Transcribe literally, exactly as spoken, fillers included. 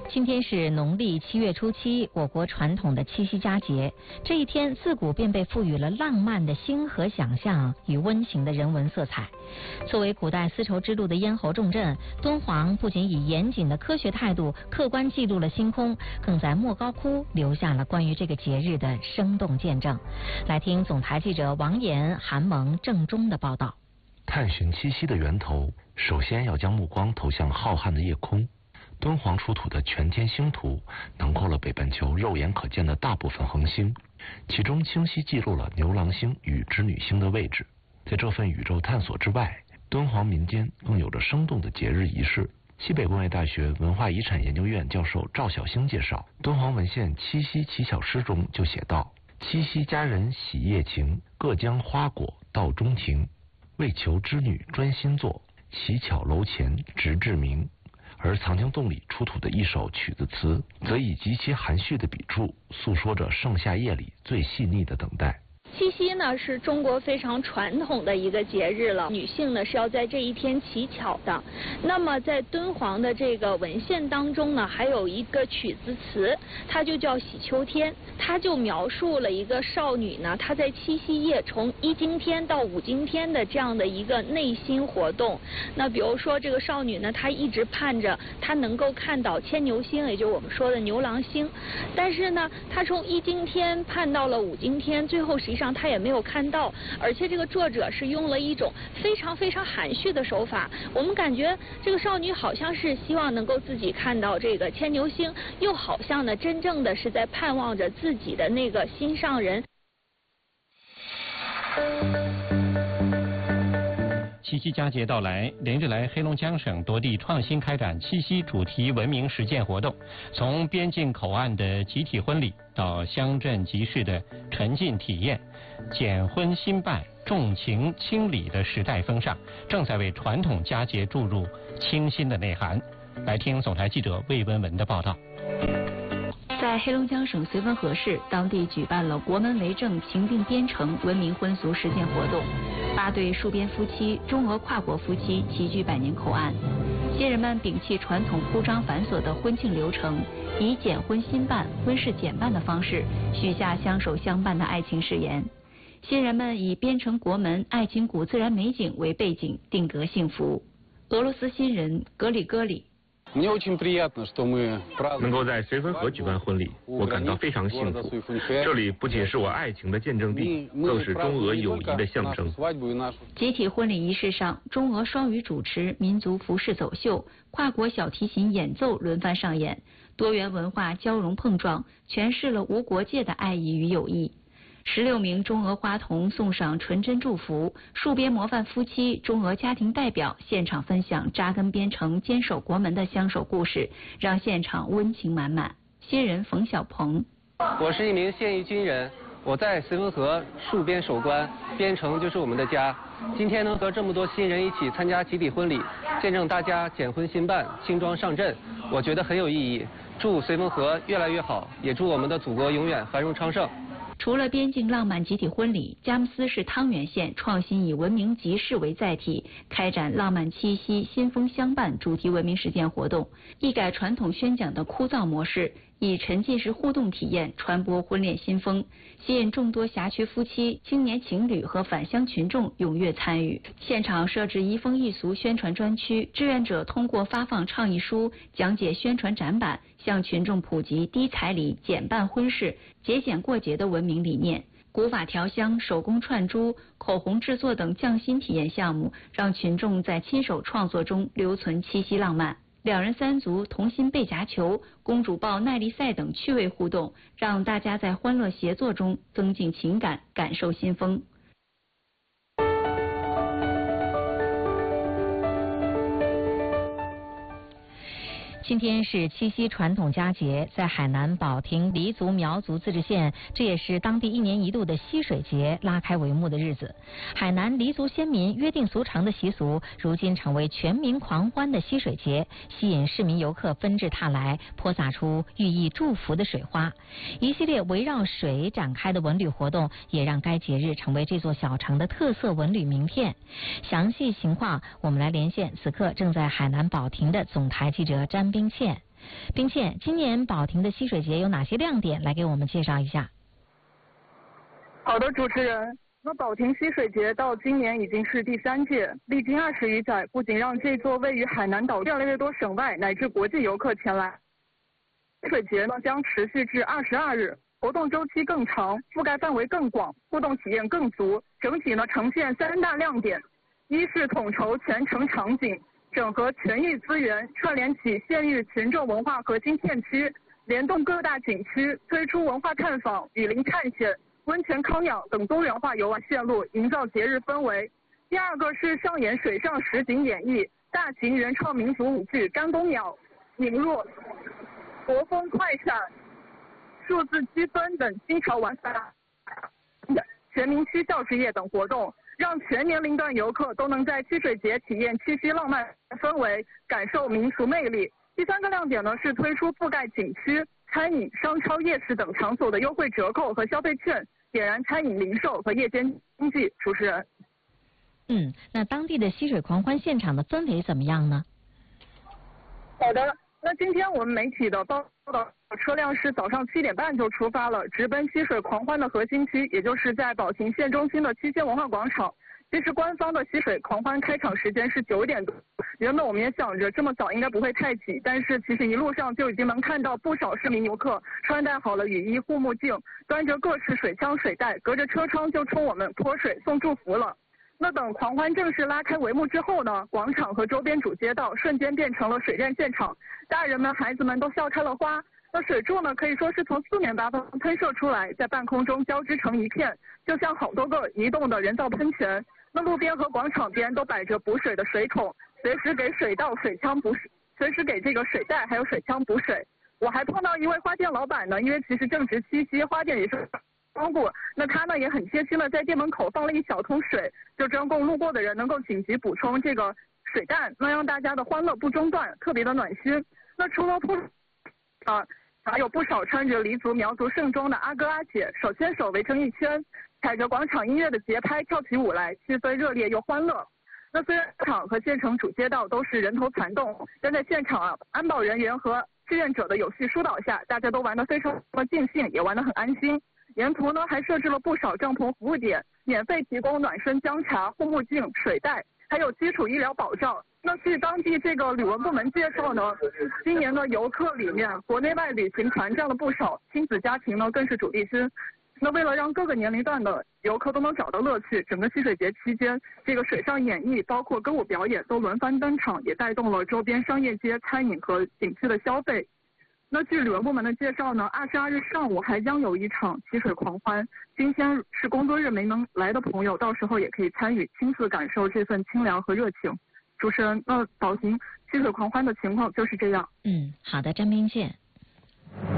今天是农历七月初七，我国传统的七夕佳节。这一天自古便被赋予了浪漫的星河想象与温情的人文色彩。作为古代丝绸之路的咽喉重镇，敦煌不仅以严谨的科学态度客观记录了星空，更在莫高窟留下了关于这个节日的生动见证。来听总台记者王岩、韩萌、郑中的报道。 探寻七夕的源头，首先要将目光投向浩瀚的夜空。敦煌出土的全天星图囊括了北半球肉眼可见的大部分恒星，其中清晰记录了牛郎星与织女星的位置。在这份宇宙探索之外，敦煌民间更有着生动的节日仪式。西北工业大学文化遗产研究院教授赵晓星介绍，敦煌文献《七夕乞巧诗》中就写道：七夕佳人喜夜晴，各将花果到中庭，为求织女专心坐，乞巧楼前直至明。而藏经洞里出土的一首曲子词，则以极其含蓄的笔触，诉说着盛夏夜里最细腻的等待。 七夕呢是中国非常传统的一个节日了，女性呢是要在这一天乞巧的。那么在敦煌的这个文献当中呢，还有一个曲子词，它就叫喜秋天，它就描述了一个少女呢，她在七夕夜从一经天到五经天的这样的一个内心活动。那比如说这个少女呢，她一直盼着她能够看到牵牛星，也就是我们说的牛郎星，但是呢，她从一经天盼到了五经天，最后实际上他也没有看到，而且这个作者是用了一种非常非常含蓄的手法，我们感觉这个少女好像是希望能够自己看到这个牵牛星，又好像呢真正的是在盼望着自己的那个心上人。 七夕佳节到来，连日来黑龙江省多地创新开展七夕主题文明实践活动，从边境口岸的集体婚礼到乡镇集市的沉浸体验，简婚新办重情轻礼的时代风尚，正在为传统佳节注入清新的内涵。来听总台记者魏文文的报道。 在黑龙江省绥芬河市，当地举办了国门为政、平定边城文明婚俗实践活动。八对戍边夫妻、中俄跨国夫妻齐聚百年口岸，新人们摒弃传统铺张繁琐的婚庆流程，以简婚新办、婚事简办的方式，许下相守相伴的爱情誓言。新人们以边城国门、爱情谷自然美景为背景，定格幸福。俄罗斯新人格里戈里。 能够在绥芬河举办婚礼，我感到非常幸福。这里不仅是我爱情的见证地，更是中俄友谊的象征。 集体婚礼仪式上，中俄双语主持、民族服饰走秀、跨国小提琴演奏轮番上演，多元文化交融碰撞，诠释了无国界的爱意与友谊。十六名中俄花童送上纯真祝福，戍边模范夫妻、中俄家庭代表现场分享扎根边城、坚守国门的相守故事，让现场温情满满。新人冯小鹏， 我是一名现役军人，我在绥芬河戍边守关，边城就是我们的家。今天能和这么多新人一起参加集体婚礼，见证大家简婚新办、轻装上阵，我觉得很有意义。祝绥芬河越来越好，也祝我们的祖国永远繁荣昌盛。 除了边境浪漫集体婚礼，佳木斯市汤源县创新以文明集市为载体，开展浪漫七夕新风相伴主题文明实践活动，一改传统宣讲的枯燥模式，以沉浸式互动体验传播婚恋新风，吸引众多辖区夫妻、青年情侣和返乡群众踊跃参与。现场设置移风易俗宣传专区，志愿者通过发放倡议书、讲解宣传展板，向群众普及低彩礼、简办婚事、节俭过节的文明理念。古法调香、手工串珠、口红制作等匠心体验项目，让群众在亲手创作中留存七夕浪漫。两人三足、同心背夹球、公主抱耐力赛等趣味互动，让大家在欢乐协作中增进情感，感受新风。 今天是七夕传统佳节，在海南保亭黎族苗族自治县，这也是当地一年一度的溪水节拉开帷幕的日子。海南黎族先民约定俗成的习俗，如今成为全民狂欢的溪水节，吸引市民游客纷至沓来，泼洒出寓意祝福的水花。一系列围绕水展开的文旅活动，也让该节日成为这座小城的特色文旅名片。详细情况，我们来连线此刻正在海南保亭的总台记者詹冰倩。 冰倩，今年保亭的溪水节有哪些亮点？来给我们介绍一下。 好的，主持人。那保亭溪水节到今年已经是第三届，历经二十余载，不仅让这座位于海南岛越来越多省外乃至国际游客前来。溪水节呢将持续至二十二日，活动周期更长，覆盖范围更广，互动体验更足。整体呢呈现三大亮点：一是统筹全程场景，整合全域资源，串联起县域群众文化核心片区，联动各大景区，推出文化探访、雨林探险、温泉康养等多元化游玩线路，营造节日氛围。第二个是上演水上实景演绎，大型原创民族舞剧《干公鸟》、引入国风快闪、数字积分等新潮玩法，全民嬉笑之夜等活动，让全年龄段游客都能在溪水节体验七夕浪漫氛围，感受民俗魅力。第三个亮点呢是推出覆盖景区、餐饮、商超、夜市等场所的优惠折扣和消费券，点燃餐饮零售和夜间经济。主持人， 嗯，那当地的溪水狂欢现场的氛围怎么样呢？ 好的，那今天我们媒体的报道车辆是早上七点半就出发了，直奔溪水狂欢的核心区，也就是在保亭县中心的七仙文化广场。其实官方的溪水狂欢开场时间是九点多，原本我们也想着这么早应该不会太挤，但是其实一路上就已经能看到不少市民游客穿戴好了雨衣、护目镜，端着各式水枪水袋，隔着车窗就冲我们泼水送祝福了。那等狂欢正式拉开帷幕之后呢，广场和周边主街道瞬间变成了水战现场，大人们孩子们都笑开了花。那水柱呢可以说是从四面八方喷射出来，在半空中交织成一片，就像好多个移动的人造喷泉。那路边和广场边都摆着补水的水桶，随时给水稻、水枪补水，随时给这个水袋还有水枪补水。我还碰到一位花店老板呢，因为其实正值七夕，花店也是光顾，那他呢也很贴心的在店门口放了一小桶水，就专供路过的人能够紧急补充这个水弹，那让大家的欢乐不中断，特别的暖心。那除了铺啊，还有不少穿着黎族、苗族盛装的阿哥阿姐，手牵手围成一圈，踩着广场音乐的节拍跳起舞来，气氛热烈又欢乐。那虽然场和县城主街道都是人头攒动，但在现场啊，安保人员和志愿者的有序疏导下，大家都玩得非常的尽兴，也玩得很安心。沿途呢还设置了不少帐篷服务点，免费提供暖身姜茶、护目镜、水袋，还有基础医疗保障。那据当地这个旅文部门介绍呢，今年的游客里面，国内外旅行团占了不少，亲子家庭呢更是主力军。那为了让各个年龄段的游客都能找到乐趣，整个溪水节期间，这个水上演绎包括歌舞表演都轮番登场，也带动了周边商业街、餐饮和景区的消费。那据旅文部门的介绍呢，二十二日上午还将有一场溪水狂欢，今天是工作日没能来的朋友，到时候也可以参与，亲自感受这份清凉和热情。主持人，那保亭溪水狂欢的情况就是这样。 嗯，好的，张冰健。